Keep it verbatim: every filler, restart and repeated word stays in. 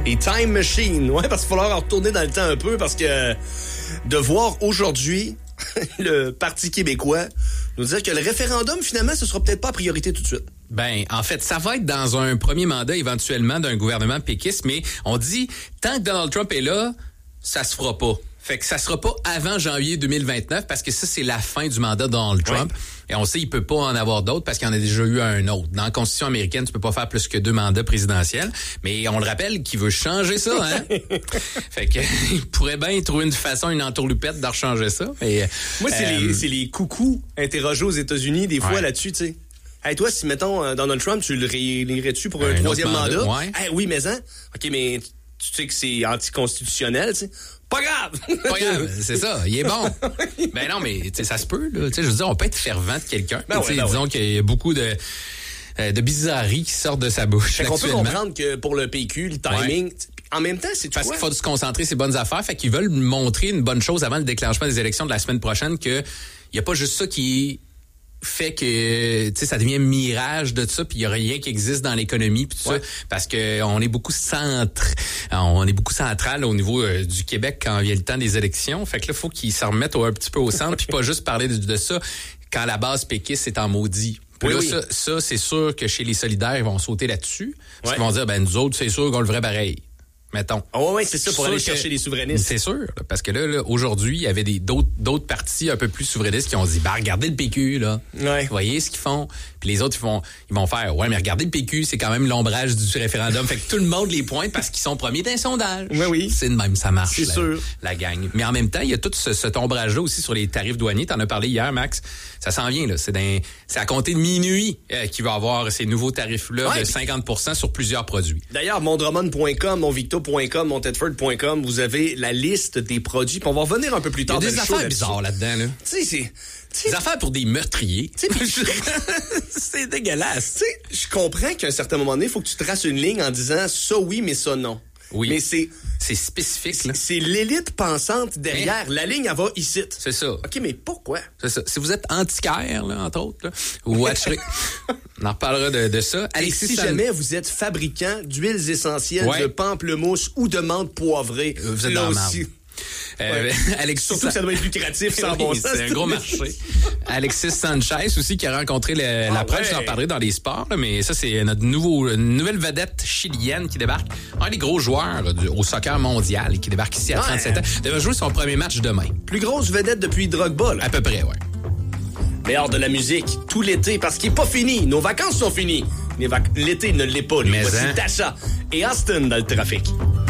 Et Time Machine, ouais, parce qu'il va falloir retourner dans le temps un peu, parce que de voir aujourd'hui le Parti québécois nous dire que le référendum, finalement, ce sera peut-être pas priorité tout de suite. Ben, en fait, ça va être dans un premier mandat éventuellement d'un gouvernement péquiste, mais on dit, tant que Donald Trump est là, ça se fera pas. Fait que ça sera pas avant janvier deux mille vingt-neuf parce que ça, c'est la fin du mandat de Donald Trump. Ouais. Et on sait qu'il peut pas en avoir d'autres parce qu'il en a déjà eu un autre. Dans la Constitution américaine, tu peux pas faire plus que deux mandats présidentiels. Mais on le rappelle qu'il veut changer ça, hein? Fait que, il pourrait bien trouver une façon, une entourloupette d'en changer ça. Et, moi, c'est euh, les, c'est les coucous interrogés aux États-Unis, des fois, ouais. là-dessus, tu sais. Hey, toi, si, mettons, Donald Trump, tu le réélirais-tu pour un, un troisième mandat? mandat? Ouais. Hey, oui, mais hein? OK, mais tu sais que c'est anticonstitutionnel, tu sais. Pas grave! Pas grave, c'est ça, il est bon. Ben non, mais ça se peut, là. Je veux dire, on peut être fervent de quelqu'un. Ben ouais, ben disons ouais. qu'il y a beaucoup de, de bizarreries qui sortent de sa bouche. Fait qu'on peut comprendre que pour le P Q, le timing... Ouais. En même temps, c'est Parce quoi? qu'il faut se concentrer sur les bonnes affaires. Fait qu'ils veulent montrer une bonne chose avant le déclenchement des élections de la semaine prochaine, que il y a pas juste ça qui fait que tu sais ça devient un mirage de ça, puis il y a rien qui existe dans l'économie puis tout ouais. ça, parce que on est beaucoup centre on est beaucoup central au niveau euh, du Québec quand vient le temps des élections. Fait que là faut qu'ils se remettent un petit peu au centre puis pas juste parler de, de ça quand la base péquiste est en maudit. Puis oui, là, oui. ça, ça c'est sûr que chez les solidaires ils vont sauter là-dessus. Parce ouais. qu'ils vont dire ben nous autres c'est sûr qu'on le ferait pareil. Mettons. Ah oh ouais, c'est ça, pour aller chercher les souverainistes. C'est sûr, parce que là, là aujourd'hui, il y avait des d'autres d'autres partis un peu plus souverainistes qui ont dit bah regardez le P Q là. Ouais. Vous voyez ce qu'ils font. Puis les autres ils vont ils vont faire ouais, mais regardez le P Q, c'est quand même l'ombrage du référendum. Fait que tout le monde les pointe parce qu'ils sont premiers d'un sondage. Oui oui. C'est de même, ça marche. C'est la, sûr. La gang. Mais en même temps, il y a tout ce, cet ombrage là aussi sur les tarifs douaniers, t'en as parlé hier Max. Ça s'en vient là, c'est d'un c'est à compter de minuit euh, qu'il va avoir ces nouveaux tarifs là ouais, de cinquante pour cent sur plusieurs produits. D'ailleurs, mon drummond point com, mon victo point com, mon tedford point com, vous avez la liste des produits. Puis on va revenir un peu plus tard. Il y a des affaires bizarres là-dedans. Là. Tu sais, c'est... T'sais, des affaires pour des meurtriers. C'est dégueulasse. Je comprends qu'à un certain moment donné, il faut que tu traces une ligne en disant ça oui, mais ça non. Oui. Mais c'est... C'est spécifique. Là. C'est l'élite pensante derrière. Mais, la ligne, elle va ici. C'est ça. OK, mais pourquoi? C'est ça. Si vous êtes antiquaire, là, entre autres, là, ou watcherez, on en reparlera de, de ça. Et Alexis, si jamais vous êtes fabricant d'huiles essentielles, ouais. de pamplemousse ou de menthe poivrée, vous êtes là dans aussi... la Euh, ouais. Alexis Surtout que ça doit être lucratif sans oui, bon sens. C'est un gros marché. Alexis Sanchez aussi qui a rencontré le, ah, la presse, ouais. j'en parlerai dans les sports, là, mais ça c'est notre nouveau, une nouvelle vedette chilienne qui débarque. Un des gros joueurs du, au soccer mondial qui débarque ici à ouais. trente-sept ans. Il devait jouer son premier match demain. Plus grosse vedette depuis Drogba. Là. À peu près, ouais. Mais hors de la musique, tout l'été, parce qu'il n'est pas fini. Nos vacances sont finies. Vac- L'été ne l'est pas. Lui. Mais Voici hein? Tasha et Austin dans le trafic.